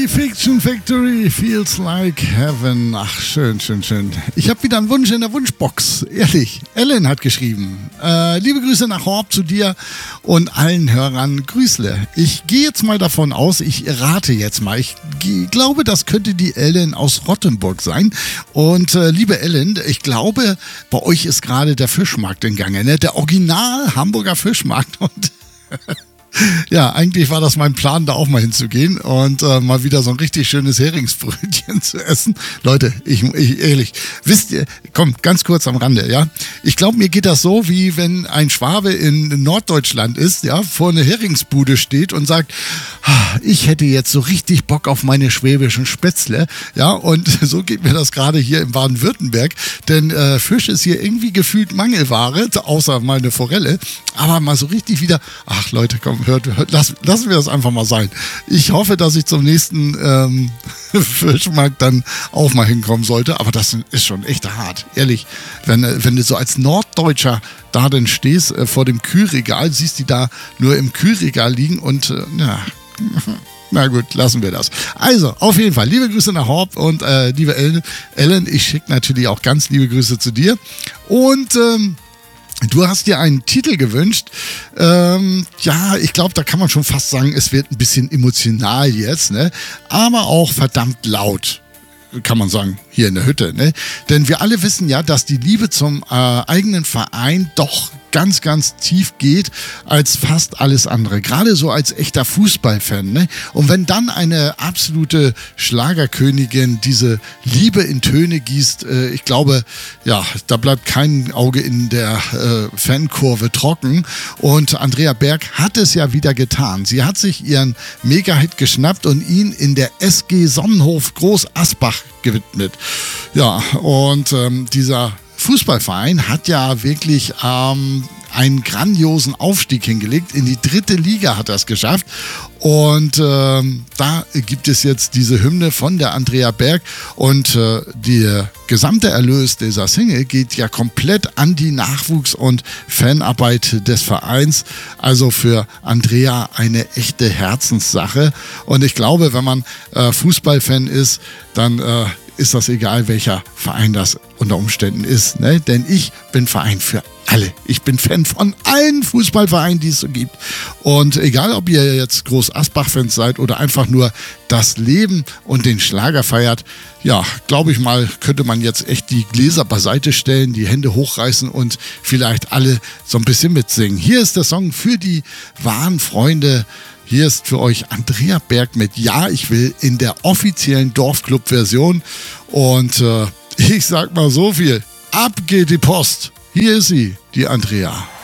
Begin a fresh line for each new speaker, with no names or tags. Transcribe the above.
Fiction Factory feels like heaven. Ach, schön, schön, schön. Ich habe wieder einen Wunsch in der Wunschbox. Ehrlich. Ellen hat geschrieben. Liebe Grüße nach Horb zu dir und allen Hörern. Grüßle. Ich gehe jetzt mal davon aus, ich rate jetzt mal. Ich glaube, das könnte die Ellen aus Rottenburg sein. Und liebe Ellen, ich glaube, bei euch ist gerade der Fischmarkt in Gange, ne? Der Original Hamburger Fischmarkt. Und ja, eigentlich war das mein Plan, da auch mal hinzugehen und mal wieder so ein richtig schönes Heringsbrötchen zu essen. Leute, ich ehrlich, wisst ihr, komm, ganz kurz am Rande, ja. Ich glaube, mir geht das so, wie wenn ein Schwabe in Norddeutschland ist, ja, vor einer Heringsbude steht und sagt, ich hätte jetzt so richtig Bock auf meine schwäbischen Spätzle, ja, und so geht mir das gerade hier in Baden-Württemberg, denn Fisch ist hier irgendwie gefühlt Mangelware, außer mal eine Forelle, aber mal so richtig wieder, ach Leute, komm, lassen wir das einfach mal sein. Ich hoffe, dass ich zum nächsten Fischmarkt dann auch mal hinkommen sollte, aber das ist schon echt hart, ehrlich. Wenn du so als Norddeutscher da dann stehst vor dem Kühlregal, siehst die da nur im Kühlregal liegen und na gut, lassen wir das. Also, auf jeden Fall, liebe Grüße nach Horb und liebe Ellen, ich schicke natürlich auch ganz liebe Grüße zu dir und du hast dir einen Titel gewünscht. Ja, ich glaube, da kann man schon fast sagen, es wird ein bisschen emotional jetzt, ne? Aber auch verdammt laut, kann man sagen, hier in der Hütte, ne? Denn wir alle wissen ja, dass die Liebe zum eigenen Verein doch ganz, ganz tief geht als fast alles andere. Gerade so als echter Fußballfan, ne? Und wenn dann eine absolute Schlagerkönigin diese Liebe in Töne gießt, ich glaube, ja, da bleibt kein Auge in der Fankurve trocken. Und Andrea Berg hat es ja wieder getan. Sie hat sich ihren Mega-Hit geschnappt und ihn in der SG Sonnenhof Groß Asbach gewidmet. Ja, und dieser Fußballverein hat ja wirklich einen grandiosen Aufstieg hingelegt. In die 3. Liga hat er es geschafft. Und da gibt es jetzt diese Hymne von der Andrea Berg. Und der gesamte Erlös dieser Single geht ja komplett an die Nachwuchs- und Fanarbeit des Vereins. Also für Andrea eine echte Herzenssache. Und ich glaube, wenn man Fußballfan ist, dann ist das egal, welcher Verein das unter Umständen ist, ne? Denn ich bin Verein für alle. Ich bin Fan von allen Fußballvereinen, die es so gibt. Und egal, ob ihr jetzt Groß Asbach-Fans seid oder einfach nur das Leben und den Schlager feiert, ja, glaube ich mal, könnte man jetzt echt die Gläser beiseite stellen, die Hände hochreißen und vielleicht alle so ein bisschen mitsingen. Hier ist der Song für die wahren Freunde. Hier ist für euch Andrea Berg mit Ja, ich will in der offiziellen Dorfclub-Version. Und ich sag mal so viel. Ab geht die Post. Hier ist sie, die Andrea.